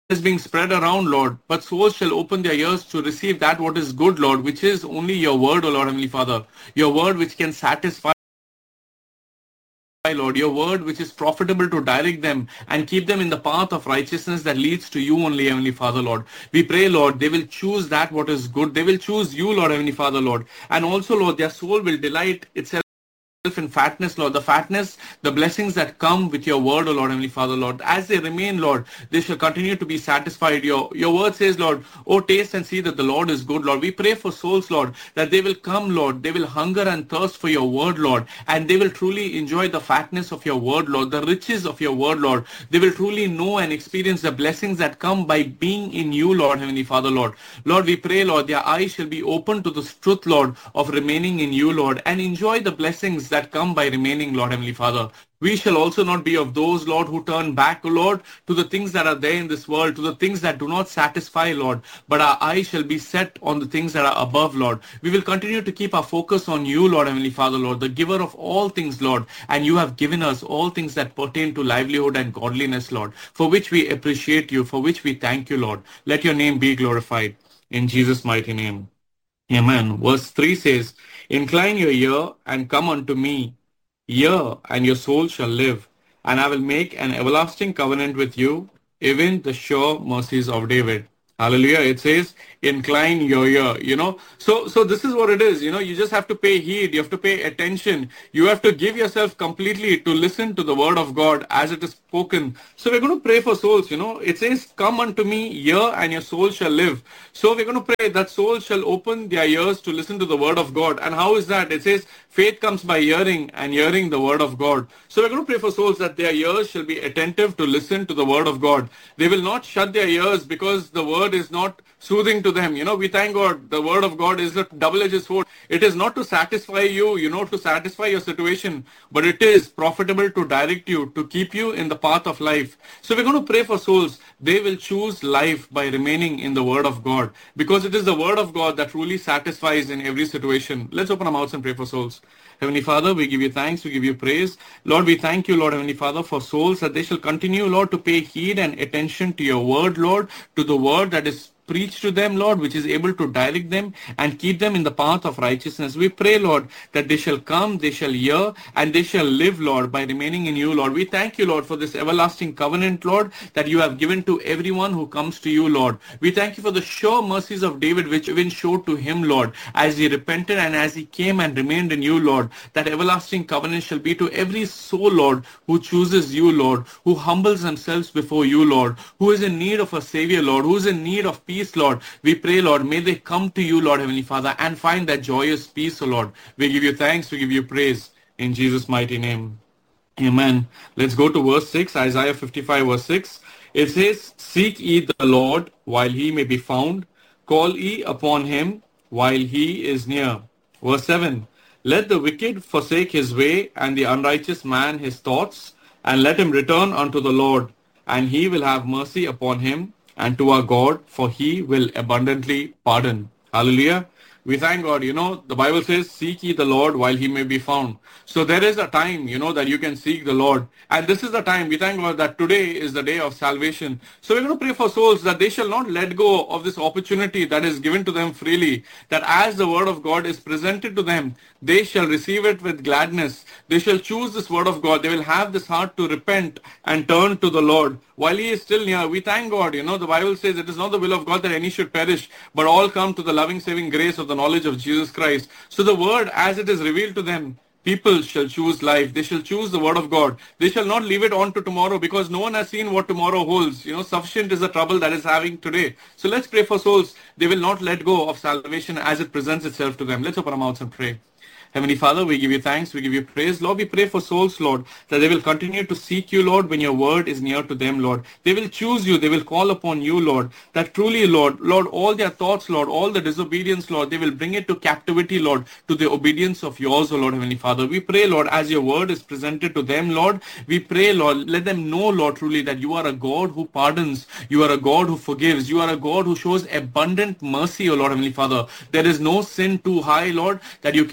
is being spread around, Lord, but souls shall open their ears to receive that what is good, Lord, which is only your word, O Lord, Heavenly Father. Your word which can satisfy, Lord, your word which is profitable to direct them and keep them in the path of righteousness that leads to you only, Heavenly Father, Lord. We pray, Lord, they will choose that what is good. They will choose you, Lord, Heavenly Father, Lord. And also, Lord, their soul will delight itself in fatness, Lord, the fatness, the blessings that come with your word, O Lord, Heavenly Father, Lord. As they remain, Lord, they shall continue to be satisfied. Your word says, Lord, oh, taste and see that the Lord is good, Lord. We pray for souls, Lord, that they will come, Lord. They will hunger and thirst for your word, Lord, and they will truly enjoy the fatness of your word, Lord, the riches of your word, Lord. They will truly know and experience the blessings that come by being in you, Lord, Heavenly Father, Lord. Lord, we pray, Lord, their eyes shall be open to the truth, Lord, of remaining in you, Lord, and enjoy the blessings that come by remaining, Lord, Heavenly Father. We shall also not be of those, Lord, who turn back, Lord, to the things that are there in this world, to the things that do not satisfy, Lord, but our eyes shall be set on the things that are above, Lord. We will continue to keep our focus on you, Lord, Heavenly Father, Lord, the giver of all things, Lord, and you have given us all things that pertain to livelihood and godliness, Lord, for which we appreciate you, for which we thank you, Lord. Let your name be glorified. In Jesus' mighty name. Amen. Verse 3 says, incline your ear and come unto me. Hear, and your soul shall live, and I will make an everlasting covenant with you, even the sure mercies of David. Hallelujah. It says, incline your ear, So this is what it is, you just have to pay heed. You have to pay attention. You have to give yourself completely to listen to the word of God as it is spoken. So we're going to pray for souls, It says, come unto me, hear, and your soul shall live. So we're going to pray that souls shall open their ears to listen to the word of God. And how is that? It says, faith comes by hearing, and hearing the word of God. So we're going to pray for souls that their ears shall be attentive to listen to the word of God. They will not shut their ears because the word is not soothing to them. We thank God the word of God is a double-edged sword. It is not to satisfy you, to satisfy your situation, but it is profitable to direct you, to keep you in the path of life. So we're going to pray for souls. They will choose life by remaining in the word of God, because it is the word of God that truly satisfies in every situation. Let's open our mouths and pray for souls. Heavenly Father, we give you thanks, we give you praise. Lord, we thank you, Lord, Heavenly Father, for souls that they shall continue, Lord, to pay heed and attention to your word, Lord, to the word that is preach to them, Lord, which is able to direct them and keep them in the path of righteousness. We pray, Lord, that they shall come, they shall hear, and they shall live, Lord, by remaining in you, Lord. We thank you, Lord, for this everlasting covenant, Lord, that you have given to everyone who comes to you, Lord. We thank you for the sure mercies of David, which even showed to him, Lord, as he repented and as he came and remained in you, Lord. That everlasting covenant shall be to every soul, Lord, who chooses you, Lord, who humbles themselves before you, Lord, who is in need of a Savior, Lord, who is in need of peace, Lord. We pray, Lord, may they come to you, Lord, Heavenly Father, and find that joyous peace, O Lord. We give you thanks, we give you praise in Jesus' mighty name. Amen. Let's go to verse 6, Isaiah 55, verse 6. It says, seek ye the Lord while he may be found, call ye upon him while he is near. Verse 7. Let the wicked forsake his way, and the unrighteous man his thoughts, and let him return unto the Lord, and he will have mercy upon him, and to our God, for he will abundantly pardon. Hallelujah. We thank God. The Bible says, seek ye the Lord while he may be found. So there is a time, that you can seek the Lord. And this is the time. We thank God that today is the day of salvation. So we're going to pray for souls that they shall not let go of this opportunity that is given to them freely. That as the word of God is presented to them, they shall receive it with gladness. They shall choose this word of God. They will have this heart to repent and turn to the Lord while he is still near. We thank God. The Bible says it is not the will of God that any should perish, but all come to the loving, saving grace of the knowledge of Jesus Christ. So the word as it is revealed to them, people shall choose life. They shall choose the word of God. They shall not leave it on to tomorrow, because no one has seen what tomorrow holds. Sufficient is the trouble that is having today. So let's pray for souls. They will not let go of salvation as it presents itself to them. Let's open our mouths and pray. Heavenly Father, we give you thanks, we give you praise. Lord, we pray for souls, Lord, that they will continue to seek you, Lord, when your word is near to them, Lord. They will choose you, they will call upon you, Lord, that truly, Lord, all their thoughts, Lord, all the disobedience, Lord, they will bring it to captivity, Lord, to the obedience of yours, O Lord, Heavenly Father. We pray, Lord, as your word is presented to them, Lord, we pray, Lord, let them know, Lord, truly that you are a God who pardons, you are a God who forgives, you are a God who shows abundant mercy, O Lord, Heavenly Father. There is no sin too high, Lord, that you cannot forgive.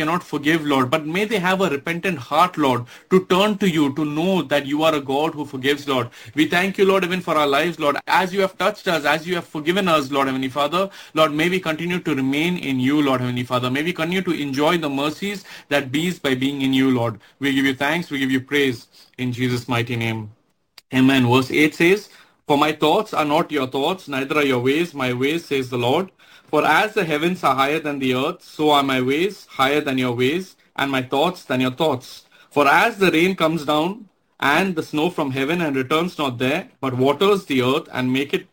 forgive, Lord, but may they have a repentant heart, Lord, to turn to you, to know that you are a God who forgives, Lord. We thank you, Lord, even for our lives, Lord, as you have touched us, as you have forgiven us, Lord, Heavenly Father. Lord, may we continue to remain in you, Lord, Heavenly Father. May we continue to enjoy the mercies that bees by being in you, Lord. We give you thanks, we give you praise in Jesus' mighty name. Amen. Verse 8 says, For my thoughts are not your thoughts, neither are your ways my ways, says the Lord. For as the heavens are higher than the earth, so are my ways higher than your ways, and my thoughts than your thoughts. For as the rain comes down and the snow from heaven and returns not there, but waters the earth and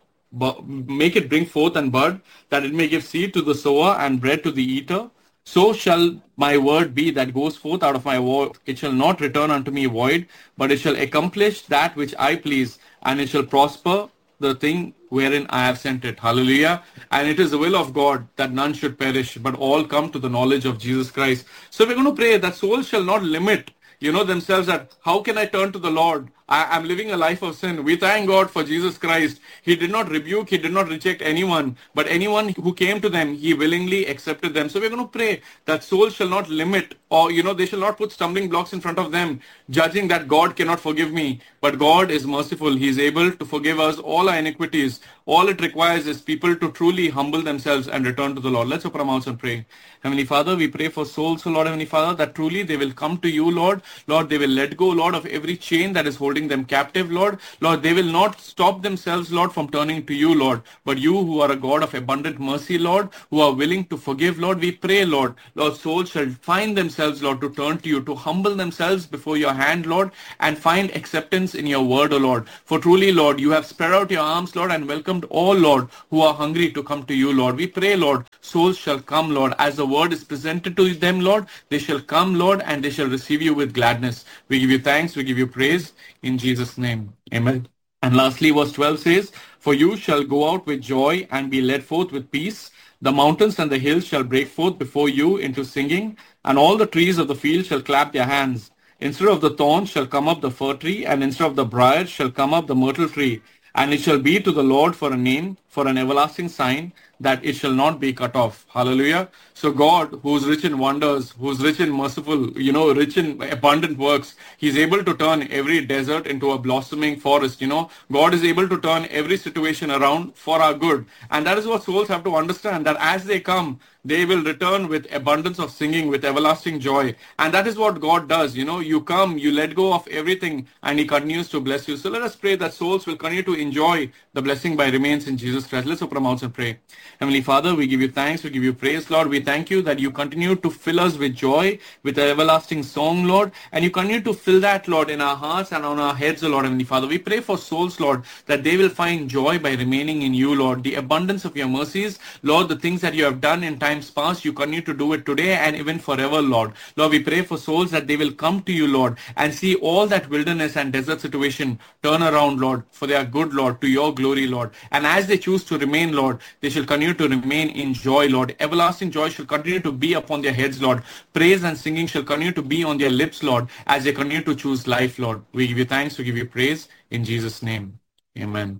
make it bring forth and bud, that it may give seed to the sower and bread to the eater, so shall my word be that goes forth out of my mouth. It shall not return unto me void, but it shall accomplish that which I please, and it shall prosper the thing wherein I have sent it. Hallelujah. And it is the will of God that none should perish, but all come to the knowledge of Jesus Christ. So we're going to pray that souls shall not limit themselves, that how can I turn to the Lord? I'm living a life of sin. We thank God for Jesus Christ. He did not rebuke, he did not reject anyone, but anyone who came to them, he willingly accepted them. So we're going to pray that souls shall not limit, or they shall not put stumbling blocks in front of them, judging that God cannot forgive me. But God is merciful. He is able to forgive us all our iniquities. All it requires is people to truly humble themselves and return to the Lord. Let's open our mouths and pray. Heavenly Father, we pray for souls, Lord, Heavenly Father, that truly they will come to you, Lord. Lord, they will let go, Lord, of every chain that is holding them captive, Lord. Lord, they will not stop themselves, Lord, from turning to you, Lord. But you, who are a God of abundant mercy, Lord, who are willing to forgive, Lord, we pray, Lord, souls shall find themselves, Lord, to turn to you, to humble themselves before your hand, Lord, and find acceptance in your word, O Lord. For truly, Lord, you have spread out your arms, Lord, and welcomed all, Lord, who are hungry to come to you, Lord. We pray, Lord, souls shall come, Lord, as the word is presented to them, Lord. They shall come, Lord, and they shall receive you with gladness. We give you thanks, we give you praise in Jesus' name. Amen. And lastly, verse 12 says, For you shall go out with joy and be led forth with peace. The mountains and the hills shall break forth before you into singing, and all the trees of the field shall clap their hands. Instead of the thorn shall come up the fir tree, and instead of the briar shall come up the myrtle tree. And it shall be to the Lord for a name, for an everlasting sign, that it shall not be cut off. Hallelujah. So God, who is rich in wonders, who is rich in merciful, rich in abundant works, He's able to turn every desert into a blossoming forest. God is able to turn every situation around for our good. And that is what souls have to understand, that as they come, they will return with abundance of singing, with everlasting joy. And that is what God does. You come, you let go of everything, and He continues to bless you. So let us pray that souls will continue to enjoy the blessing by remains in Jesus Christ. Let's open our mouths and pray. Heavenly Father, we give you thanks, we give you praise, Lord. We thank you that you continue to fill us with joy, with an everlasting song, Lord. And you continue to fill that, Lord, in our hearts and on our heads, Lord, Heavenly Father. We pray for souls, Lord, that they will find joy by remaining in you, Lord. The abundance of your mercies, Lord, the things that you have done in times past, you continue to do it today and even forever, Lord. Lord, we pray for souls that they will come to you, Lord, and see all that wilderness and desert situation turn around, Lord, for their good, Lord, to your glory, Lord. And as they choose to remain, Lord, they shall continue to remain in joy, Lord. Everlasting joy shall continue to be upon their heads, Lord. Praise and singing shall continue to be on their lips, Lord, as they continue to choose life, Lord. We give you thanks, we give you praise in Jesus' name. Amen.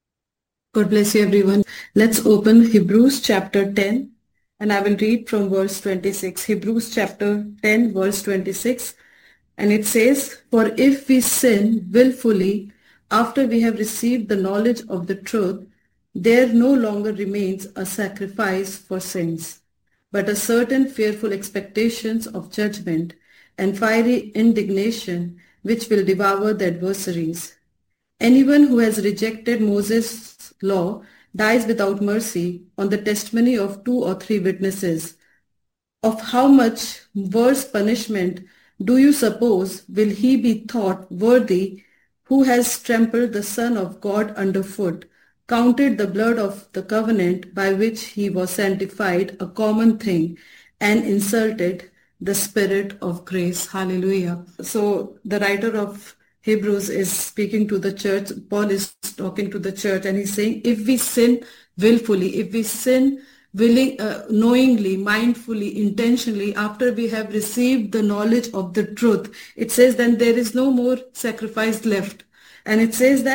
God bless you, everyone. Let's open Hebrews chapter 10, and I will read from verse 26. Hebrews chapter 10, verse 26. And it says, For if we sin willfully after we have received the knowledge of the truth, there no longer remains a sacrifice for sins, but a certain fearful expectations of judgment and fiery indignation which will devour the adversaries. Anyone who has rejected Moses' law dies without mercy on the testimony of 2 or 3 witnesses. Of how much worse punishment do you suppose will he be thought worthy who has trampled the Son of God underfoot, counted the blood of the covenant by which he was sanctified a common thing, and insulted the Spirit of grace? Hallelujah. So the writer of Hebrews is speaking to the church. Paul is talking to the church, and he's saying, if we sin willfully, if we sin knowingly, mindfully, intentionally, after we have received the knowledge of the truth, it says then there is no more sacrifice left. And it says that,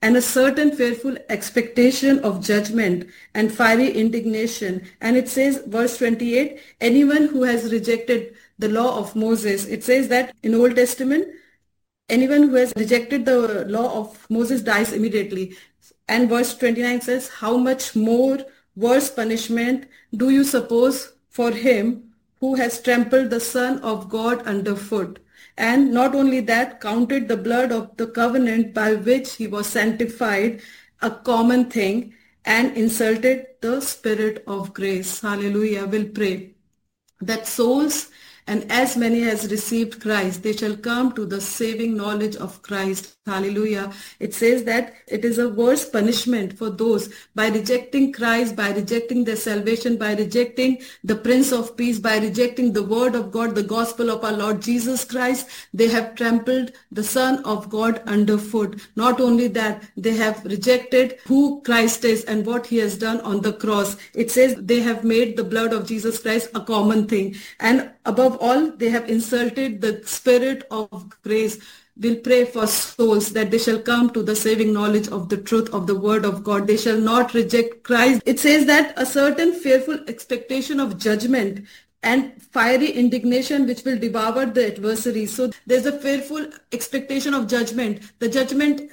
and a certain fearful expectation of judgment and fiery indignation. And it says, verse 28, anyone who has rejected the law of Moses, it says that in Old Testament, anyone who has rejected the law of Moses dies immediately. And verse 29 says, how much more worse punishment do you suppose for him who has trampled the Son of God underfoot? And not only that, counted the blood of the covenant by which he was sanctified a common thing, and insulted the Spirit of grace. Hallelujah. We'll pray that souls, and as many as received Christ, they shall come to the saving knowledge of Christ. Hallelujah. It says that it is a worse punishment for those by rejecting Christ, by rejecting their salvation, by rejecting the Prince of Peace, by rejecting the word of God, the gospel of our Lord Jesus Christ. They have trampled the Son of God underfoot. Not only that, they have rejected who Christ is and what he has done on the cross. It says they have made the blood of Jesus Christ a common thing. And above all, they have insulted the Spirit of grace. We'll pray for souls that they shall come to the saving knowledge of the truth of the word of God. They shall not reject Christ. It says that a certain fearful expectation of judgment and fiery indignation which will devour the adversary. So there's a fearful expectation of judgment. The judgment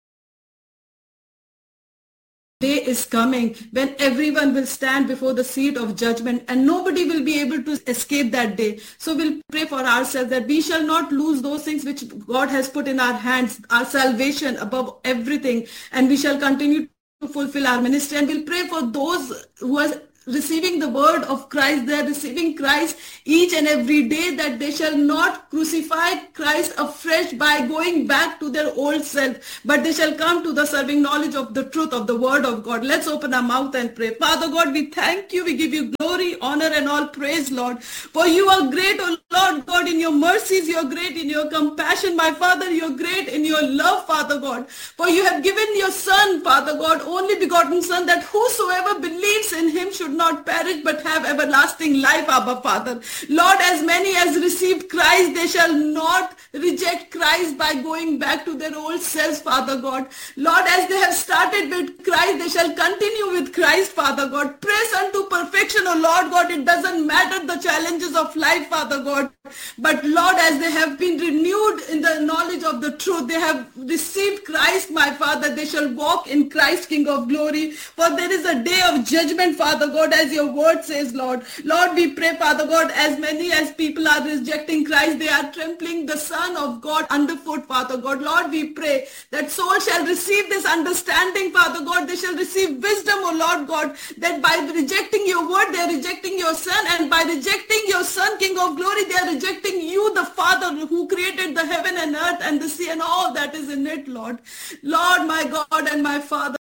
day is coming when everyone will stand before the seat of judgment and nobody will be able to escape that day. So we'll pray for ourselves that we shall not lose those things which God has put in our hands, our salvation above everything, and we shall continue to fulfill our ministry. And we'll pray for those who are receiving the word of Christ. They are receiving Christ each and every day, that they shall not crucify Christ afresh by going back to their old self, but they shall come to the serving knowledge of the truth of the word of God. Let's open our mouth and pray. Father God, we thank you. We give you glory, honor, and all praise, Lord. For you are great, O Lord God, in your mercies. You are great in your compassion, my Father. You are great in your love, Father God. For you have given your Son, Father God, only begotten Son, that whosoever believes in him should not perish but have everlasting life, Abba Father. Lord, as many as received Christ, they shall not reject Christ by going back to their old selves, Father God. Lord, as they have started with Christ, they shall continue with Christ, Father God. Press unto perfection, O Lord God. It doesn't matter the challenges of life, Father God. But Lord, as they have been renewed in the knowledge of the truth, they have received Christ, my Father. They shall walk in Christ, King of glory. For there is a day of judgment, Father God, as your word says, Lord. Lord, we pray, Father God, as many as people are rejecting Christ, they are trampling the Son of God underfoot, Father God. Lord, we pray that souls shall receive this understanding, Father God. They shall receive wisdom, O Lord God, that by rejecting your word, they are rejecting your Son, and by rejecting your Son, King of glory, they are rejecting you, the Father, who created the heaven and earth and the sea and all that is in it, Lord. Lord, my God and my Father,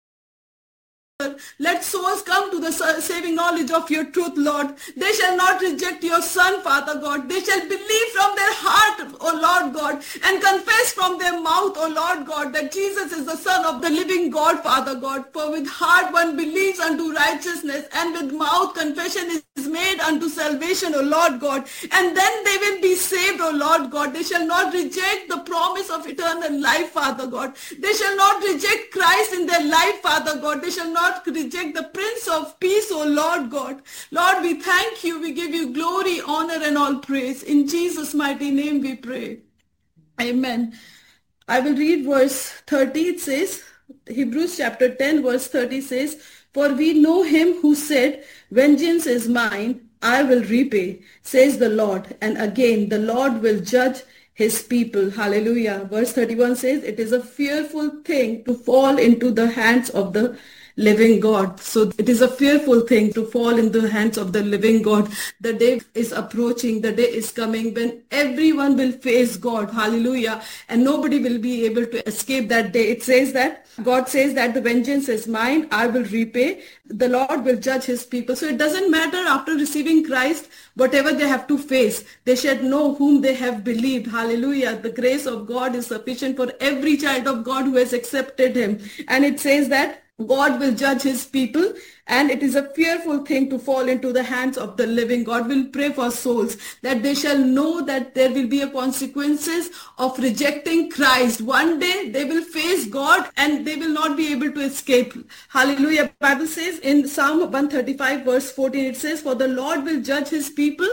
let souls come to the saving knowledge of your truth, Lord. They shall not reject your Son, Father God. They shall believe from their heart, O Lord God, and confess from their mouth, O Lord God, that Jesus is the Son of the living God, Father God. For with heart one believes unto righteousness, and with mouth confession is made unto salvation, O Lord God. And then they will be saved, O Lord God. They shall not reject the promise of eternal life, Father God. They shall not reject Christ in their life, Father God. They shall not reject the Prince of Peace, O Lord God. Lord, we thank you. We give you glory, honor, and all praise. In Jesus' mighty name we pray. Amen. I will read verse 30. It says, Hebrews chapter 10 verse 30 says, for we know him who said, vengeance is mine, I will repay, says the Lord. And again, the Lord will judge his people. Hallelujah. Verse 31 says, it is a fearful thing to fall into the hands of the living God. So it is a fearful thing to fall in the hands of the living God. The day is approaching. The day is coming when everyone will face God. Hallelujah. And nobody will be able to escape that day. It says that God says that the vengeance is mine, I will repay. The Lord will judge his people. So it doesn't matter after receiving Christ, whatever they have to face, they should know whom they have believed. Hallelujah. The grace of God is sufficient for every child of God who has accepted him. And it says that God will judge his people, and it is a fearful thing to fall into the hands of the living God. Will pray for souls that they shall know that there will be a consequences of rejecting Christ. One day they will face God and they will not be able to escape. Hallelujah. Bible says in Psalm 135 verse 14, it says, "For the Lord will judge his people,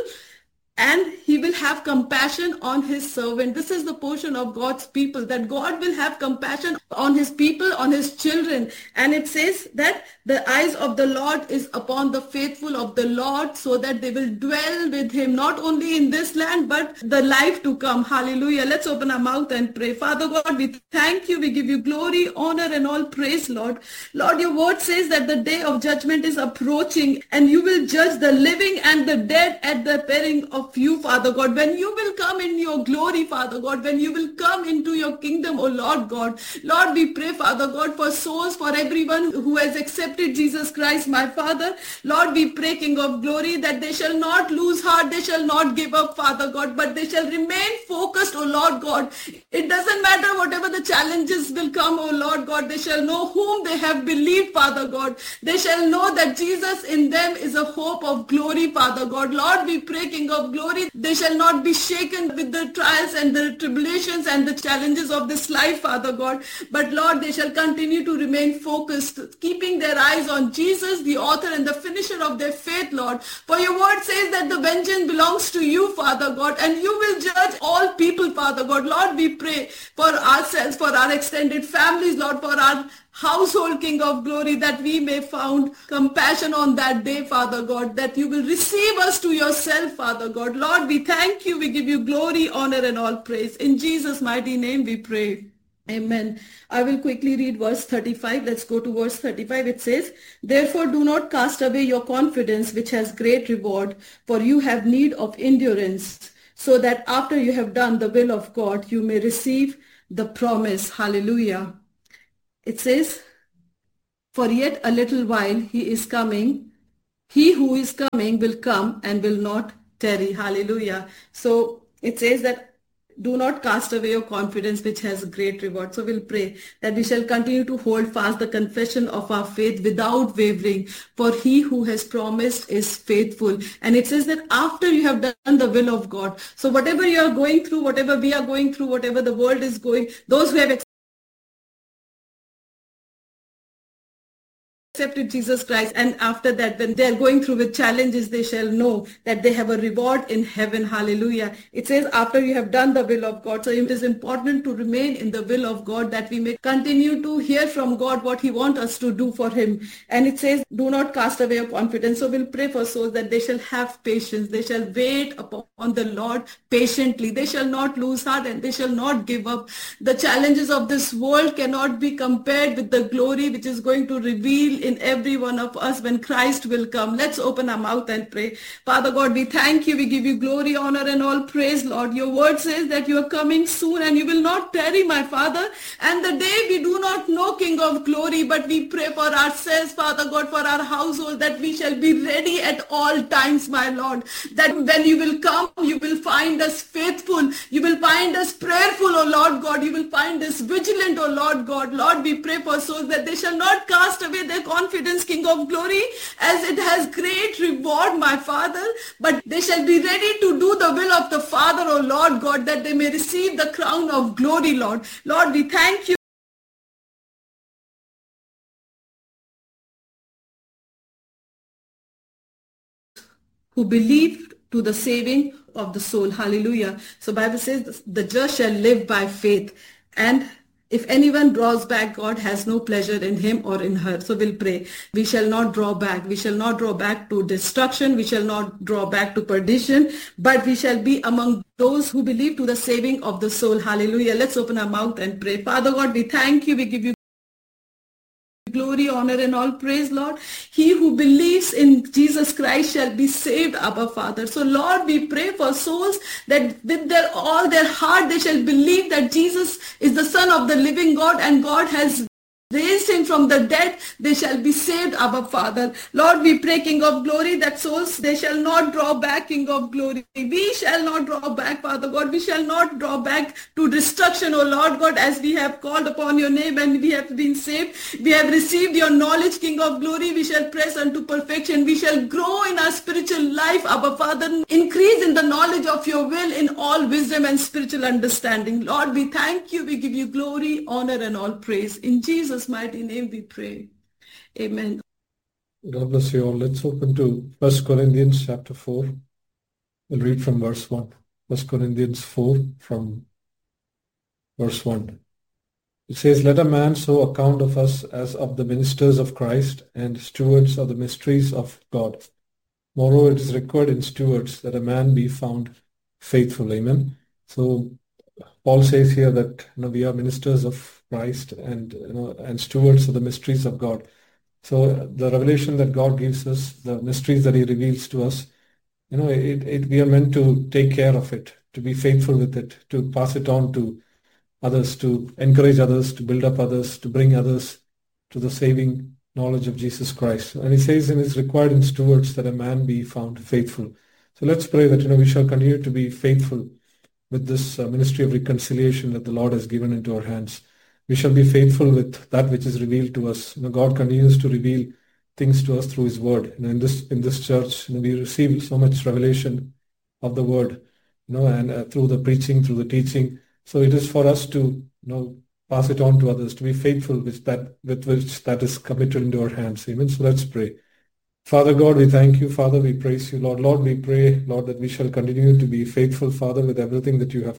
and he will have compassion on his servant." This is the portion of God's people, that God will have compassion on his people, on his children. And it says that the eyes of the Lord is upon the faithful of the Lord, so that they will dwell with him, not only in this land, but the life to come. Hallelujah. Let's open our mouth and pray. Father God, we thank you. We give you glory, honor, and all praise, Lord. Lord, your word says that the day of judgment is approaching, and you will judge the living and the dead at the appearing of you, Father God. When you will come in your glory, Father God, when you will come into your kingdom, oh Lord God. Lord, we pray, Father God, for souls, for everyone who has accepted Jesus Christ, my Father. Lord, we pray, King of glory, that they shall not lose heart, they shall not give up, Father God, but they shall remain focused, oh Lord God. It doesn't matter whatever the challenges will come, oh Lord God, they shall know whom they have believed, Father God. They shall know that Jesus in them is a hope of glory, Father God. Lord, we pray, King of glory, they shall not be shaken with the trials and the tribulations and the challenges of this life, Father God. But Lord, they shall continue to remain focused, keeping their eyes on Jesus, the author and the finisher of their faith, Lord. For your word says that the vengeance belongs to you, Father God, and you will judge all people, Father God. Lord, we pray for ourselves, for our extended families, Lord, for our household, King of glory, that we may found compassion on that day, Father God, that you will receive us to yourself, Father God. Lord, we thank you. We give you glory, honor, and all praise. In Jesus' mighty name we pray. Amen. I will quickly read verse 35. Let's go to verse 35. It says, "Therefore do not cast away your confidence, which has great reward, for you have need of endurance, so that after you have done the will of God, you may receive the promise." Hallelujah. It says, "For yet a little while he is coming. He who is coming will come and will not tarry." Hallelujah. So it says that do not cast away your confidence, which has great reward. So we'll pray that we shall continue to hold fast the confession of our faith without wavering, for he who has promised is faithful. And it says that after you have done the will of God. So whatever you are going through, whatever we are going through, whatever the world is going, those who have accepted Jesus Christ, and after that, when they are going through with challenges, they shall know that they have a reward in heaven. Hallelujah. It says after you have done the will of God. So it is important to remain in the will of God, that we may continue to hear from God what he wants us to do for him. And it says do not cast away your confidence. So we'll pray for souls that they shall have patience. They shall wait upon the Lord patiently. They shall not lose heart and they shall not give up. The challenges of this world cannot be compared with the glory which is going to reveal in every one of us when Christ will come. Let's open our mouth and pray. Father God, we thank you. We give you glory, honor, and all praise, Lord. Your word says that you are coming soon and you will not tarry, my Father. And the day we do not know, King of glory, but we pray for ourselves, Father God, for our household, that we shall be ready at all times, my Lord. That when you will come, you will find us faithful. You will find us prayerful, O Lord God. You will find us vigilant, O Lord God. Lord, we pray for souls that they shall not cast away their confidence, King of glory, as it has great reward, my Father, but they shall be ready to do the will of the Father, O Lord God, that they may receive the crown of glory, Lord. Lord, we thank you. Who believed to the saving of the soul. Hallelujah. So Bible says the just shall live by faith, and if anyone draws back, God has no pleasure in him or in her. So we'll pray. We shall not draw back. We shall not draw back to destruction. We shall not draw back to perdition, but we shall be among those who believe to the saving of the soul. Hallelujah. Let's open our mouth and pray. Father God, we thank you. We give you glory, honor, and all praise, Lord. He who believes in Jesus Christ shall be saved, Abba Father. So Lord, we pray for souls that with all their heart they shall believe that Jesus is the Son of the living God, and God has raised him from the dead, they shall be saved, Abba Father. Lord, we pray, King of glory, that souls, they shall not draw back, King of glory. We shall not draw back, Father God. We shall not draw back to destruction, O Lord God, as we have called upon your name and we have been saved. We have received your knowledge, King of glory. We shall press unto perfection. We shall grow in our spiritual life, Abba Father. Increase in the knowledge of your will in all wisdom and spiritual understanding. Lord, we thank you. We give you glory, honor, and all praise. In Jesus' mighty name we pray. Amen. God bless you all. Let's open to 1 Corinthians chapter 4. We'll read from verse 1. 1 Corinthians 4 from verse 1. It says, "Let a man so account of us as of the ministers of Christ and stewards of the mysteries of God. Moreover, it is required in stewards that a man be found faithful." Amen. So Paul says here that we are ministers of Christ and and stewards of the mysteries of God. So the revelation that God gives us, the mysteries that He reveals to us, we are meant to take care of it, to be faithful with it, to pass it on to others, to encourage others, to build up others, to bring others to the saving knowledge of Jesus Christ. And He says, and it's required in stewards that a man be found faithful. So let's pray that we shall continue to be faithful with this ministry of reconciliation that the Lord has given into our hands. We shall be faithful with that which is revealed to us. God continues to reveal things to us through His Word. In this church, we receive so much revelation of the Word, and through the preaching, through the teaching. So it is for us to, pass it on to others, to be faithful with which that is committed into our hands. Amen. So let's pray. Father God, we thank you. Father, we praise you, Lord. Lord, we pray, Lord, that we shall continue to be faithful, Father, with everything that you have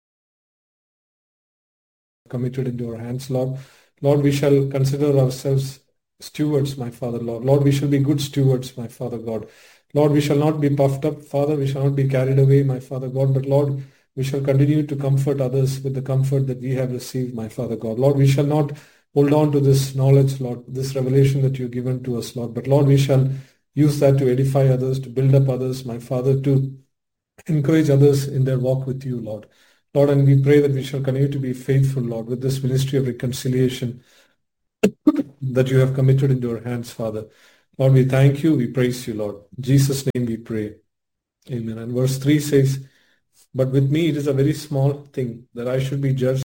committed into our hands, Lord. Lord, we shall consider ourselves stewards, my Father, Lord. Lord, we shall be good stewards, my Father God. Lord, we shall not be puffed up, Father. We shall not be carried away, my Father God. But Lord, we shall continue to comfort others with the comfort that we have received, my Father God. Lord, we shall not hold on to this knowledge, Lord, this revelation that you've given to us, Lord. But Lord, we shall use that to edify others, to build up others, my Father, to encourage others in their walk with you, Lord. Lord, and we pray that we shall continue to be faithful, Lord, with this ministry of reconciliation that you have committed into our hands, Father. Lord, we thank you. We praise you, Lord. In Jesus' name we pray. Amen. And verse 3 says, "But with me it is a very small thing that I should be judged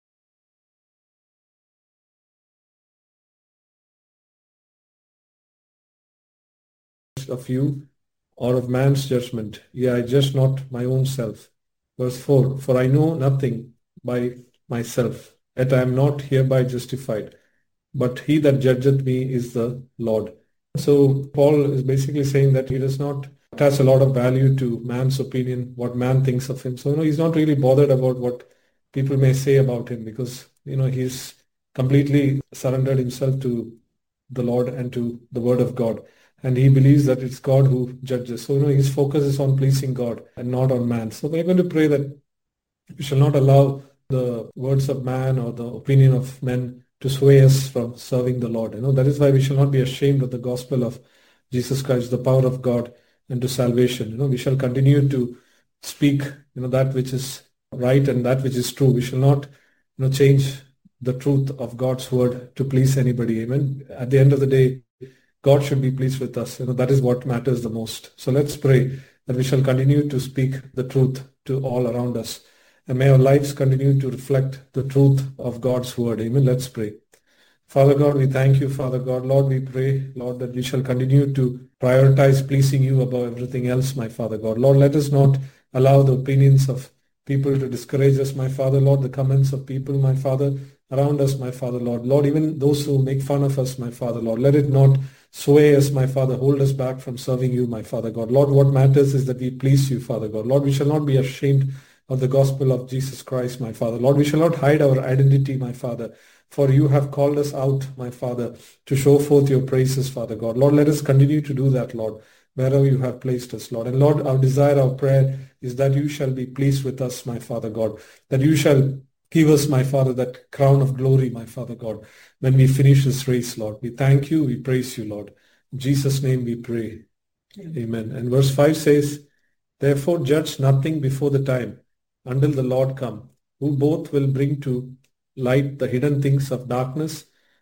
of you or of man's judgment. Yea, I judge not my own self." Verse 4, "For I know nothing by myself, yet I am not hereby justified. But he that judgeth me is the Lord." So Paul is basically saying that he does not attach a lot of value to man's opinion, what man thinks of him. So he's not really bothered about what people may say about him, because he's completely surrendered himself to the Lord and to the Word of God. And he believes that it's God who judges. So his focus is on pleasing God and not on man. So we're going to pray that we shall not allow the words of man or the opinion of men to sway us from serving the Lord. That is why we shall not be ashamed of the gospel of Jesus Christ, the power of God unto salvation. We shall continue to speak, that which is right and that which is true. We shall not, change the truth of God's word to please anybody. Amen. At the end of the day, God should be pleased with us. That is what matters the most. So let's pray that we shall continue to speak the truth to all around us. And may our lives continue to reflect the truth of God's word. Amen. Let's pray. Father God, we thank you, Father God. Lord, we pray, Lord, that we shall continue to prioritize pleasing you above everything else, my Father God. Lord, let us not allow the opinions of people to discourage us, my Father. Lord, the comments of people, my Father, around us, my Father, Lord. Lord, even those who make fun of us, my Father, Lord, let it not sway us, my Father, hold us back from serving you, my Father God. Lord, what matters is that we please you, Father God. Lord, we shall not be ashamed of the gospel of Jesus Christ, my Father. Lord, we shall not hide our identity, my Father, for you have called us out, my Father, to show forth your praises, Father God. Lord, let us continue to do that, Lord, wherever you have placed us, Lord. And Lord, our desire, our prayer is that you shall be pleased with us, my Father God, that you shall give us, my Father, that crown of glory, my Father God, when we finish this race, Lord. We thank you, we praise you, Lord. In Jesus' name we pray. Amen. And verse 5 says, "Therefore judge nothing before the time, until the Lord come, who both will bring to light the hidden things of darkness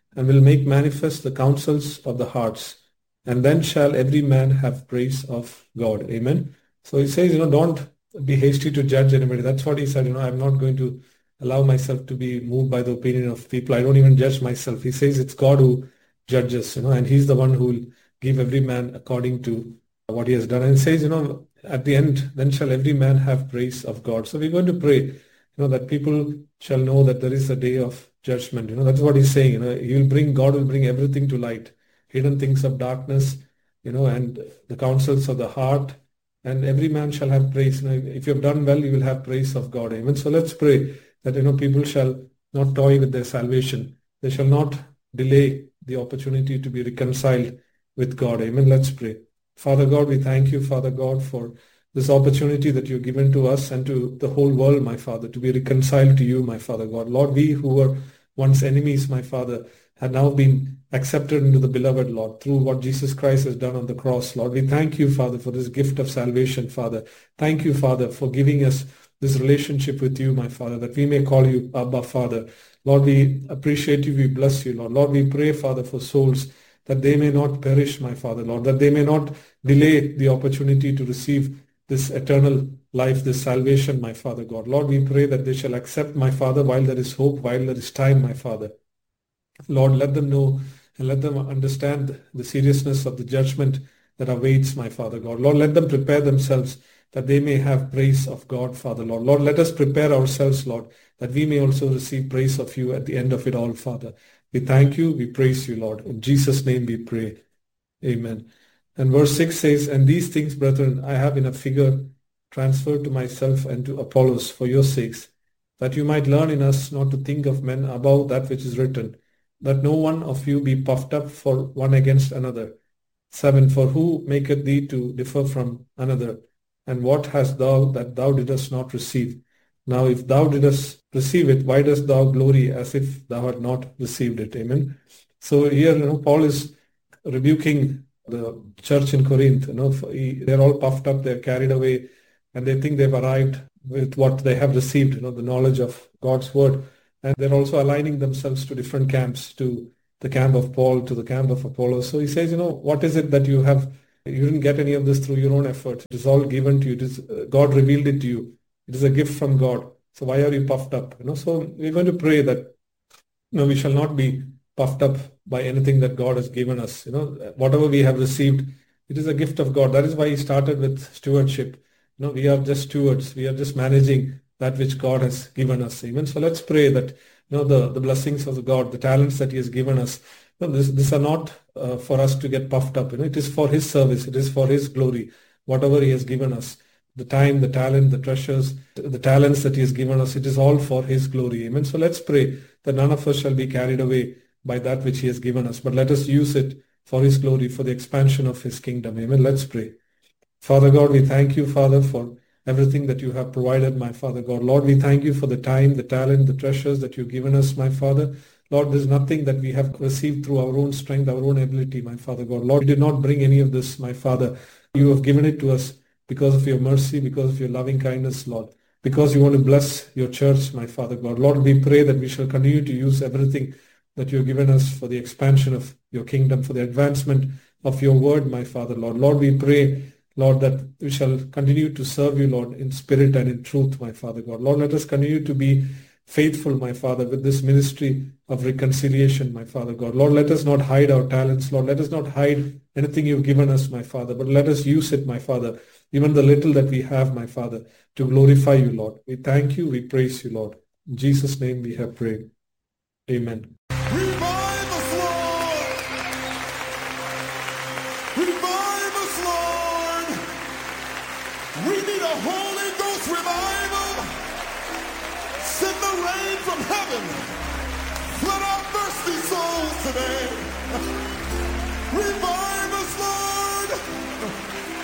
and will make manifest the counsels of the hearts. And then shall every man have praise of God. Amen. So he says, don't be hasty to judge anybody. That's what he said. I'm not going to allow myself to be moved by the opinion of people. I don't even judge myself. He says it's God who judges, and he's the one who will give every man according to what he has done. And he says, at the end, then shall every man have praise of God. So we're going to pray, that people shall know that there is a day of judgment. That's what he's saying. God will bring everything to light, hidden things of darkness, and the counsels of the heart, and every man shall have praise. If you have done well, you will have praise of God. Amen. So let's pray that, people shall not toy with their salvation. They shall not delay the opportunity to be reconciled with God. Amen. Let's pray. Father God, we thank you, Father God, for this opportunity that you've given to us and to the whole world, my Father, to be reconciled to you, my Father God. Lord, we who were once enemies, my Father, have now been accepted into the beloved, Lord, through what Jesus Christ has done on the cross. Lord, we thank you, Father, for this gift of salvation, Father. Thank you, Father, for giving us this relationship with you, my Father, that we may call you Abba, Father. Lord, we appreciate you. We bless you, Lord. Lord, we pray, Father, for souls, that they may not perish, my Father, Lord, that they may not delay the opportunity to receive this eternal life, this salvation, my Father God. Lord, we pray that they shall accept, my Father, while there is hope, while there is time, my Father. Lord, let them know and let them understand the seriousness of the judgment that awaits, my Father God. Lord, let them prepare themselves that they may have praise of God, Father, Lord. Lord, let us prepare ourselves, Lord, that we may also receive praise of you at the end of it all, Father. We thank you, we praise you, Lord. In Jesus' name we pray. Amen. And verse 6 says, and these things, brethren, I have in a figure transferred to myself and to Apollos for your sakes, that you might learn in us not to think of men above that which is written, that no one of you be puffed up for one against another. 7, for who maketh thee to differ from another? And what hast thou that thou didst not receive? Now if thou didst receive it, why dost thou glory as if thou had not received it? Amen. So here, Paul is rebuking the church in Corinth. They're all puffed up, they're carried away, and they think they've arrived with what they have received, the knowledge of God's word. And they're also aligning themselves to different camps, to the camp of Paul, to the camp of Apollos. So he says, what is it that you have? You didn't get any of this through your own efforts. It is all given to you. It is, God revealed it to you. It is a gift from God. So why are you puffed up? So we're going to pray that we shall not be puffed up by anything that God has given us. Whatever we have received, it is a gift of God. That is why he started with stewardship. We are just stewards. We are just managing that which God has given us. Amen. So let's pray that the blessings of God, the talents that he has given us, these are not for us to get puffed up. It is for his service. It is for his glory. Whatever he has given us, the time, the talent, the treasures, the talents that he has given us, it is all for his glory. Amen. So let's pray that none of us shall be carried away by that which he has given us, but let us use it for his glory, for the expansion of his kingdom. Amen. Let's pray. Father God, we thank you, Father, for everything that you have provided, my Father God. Lord, we thank you for the time, the talent, the treasures that you've given us, my Father. Lord, there's nothing that we have received through our own strength, our own ability, my Father God. Lord, you did not bring any of this, my Father. You have given it to us because of your mercy, because of your loving kindness, Lord, because you want to bless your church, my Father God. Lord, we pray that we shall continue to use everything that you've given us for the expansion of your kingdom, for the advancement of your word, my Father, Lord. Lord, we pray, Lord, that we shall continue to serve you, Lord, in spirit and in truth, my Father God. Lord, let us continue to be faithful, my Father, with this ministry of reconciliation, my Father God. Lord, let us not hide our talents, Lord. Let us not hide anything you've given us, my Father, but let us use it, my Father, even the little that we have, my Father, to glorify you, Lord. We thank you, we praise you, Lord. In Jesus' name we have prayed. Amen. Revive us, Lord! Revive us, Lord! We need a Holy Ghost revival. Send the rain from heaven. Flood our thirsty souls today. Revive us, Lord!